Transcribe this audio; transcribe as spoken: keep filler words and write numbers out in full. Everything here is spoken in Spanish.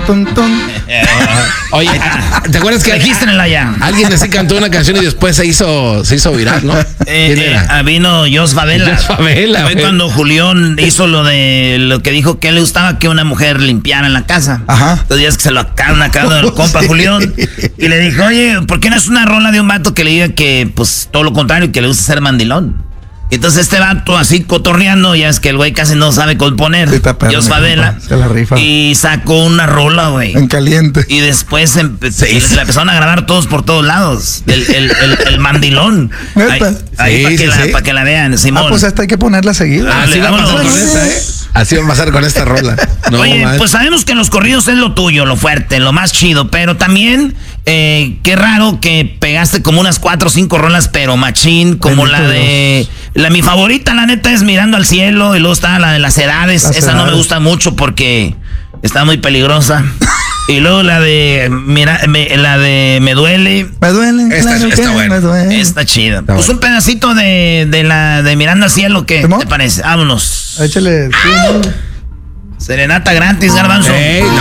tun, tun. Oye, ¿te acuerdas que regístrenla ya? Alguien así cantó una canción y después se hizo, se hizo viral, ¿no? Eh, ¿Quién eh, era? Vino Jos Favela. Jos Favela, Fue güey. cuando Julián hizo lo de lo que dijo que a él le gustaba que una mujer limpiara en la casa. Ajá. Entonces ya es que se lo acaban acá el compa Sí. Julián. Y le dijo, oye, ¿por qué no es una rola de un vato que le diga que, pues, todo lo contrario, que le gusta ser mandilón? Entonces este vato así cotorreando, ya es que el güey casi no sabe componer. Sí, está perro, Jos mi Favela. compa, se la rifa. Y sacó una rola, güey. En caliente. Y después empe- se, se la empezaron a grabar todos por todos lados. El, el, el, el mandilón. ¿Neta? Ahí, ahí Sí, para que, sí, la- sí. pa' que la vean, Simón. Ah, pues esta hay que ponerla seguida. Ah, Así va a pasar vámonos. con esta, ¿eh? Así va a pasar con esta rola. No, Oye, man. pues sabemos que los corridos es lo tuyo, lo fuerte, lo más chido, pero también, eh, qué raro que pegaste como unas cuatro o cinco rolas, pero machín, como Bendito la de... La, mi favorita, la neta, es Mirando al Cielo, y luego está la de Las Edades. Las Esa no me Edades. gusta mucho porque está muy peligrosa. Y luego la de... Mira, me, la de Me Duele... Me duele. Esta- claro está que buena. me duele. Está chida. Está Pues bueno. un pedacito de, de la de Mirando al Cielo, ¿qué ¿Cómo? te parece? Vámonos. Échale. sí, Serenata gratis, garbanzo. Ey, no,